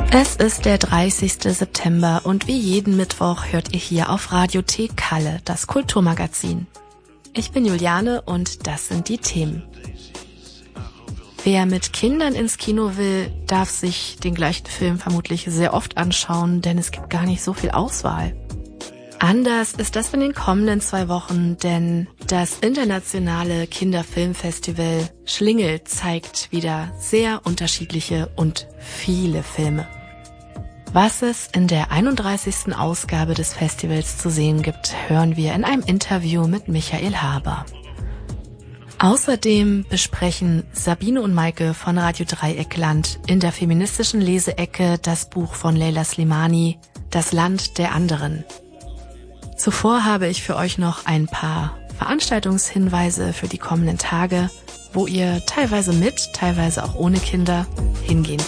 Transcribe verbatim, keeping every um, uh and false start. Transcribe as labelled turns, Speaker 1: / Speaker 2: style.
Speaker 1: Es ist der dreißigste September und wie jeden Mittwoch hört ihr hier auf Radio T Kalle, das Kulturmagazin. Ich bin Juliane und das sind die Themen. Wer mit Kindern ins Kino will, darf sich den gleichen Film vermutlich sehr oft anschauen, denn es gibt gar nicht so viel Auswahl. Anders ist das in den kommenden zwei Wochen, denn das internationale Kinderfilmfestival Schlingel zeigt wieder sehr unterschiedliche und viele Filme. Was es in der einunddreißigsten Ausgabe des Festivals zu sehen gibt, hören wir in einem Interview mit Michael Haber. Außerdem besprechen Sabine und Maike von Radio Dreieckland in der feministischen Leseecke das Buch von Leila Slimani, Das Land der anderen. Zuvor habe ich für euch noch ein paar Veranstaltungshinweise für die kommenden Tage, wo ihr teilweise mit, teilweise auch ohne Kinder hingehen könnt.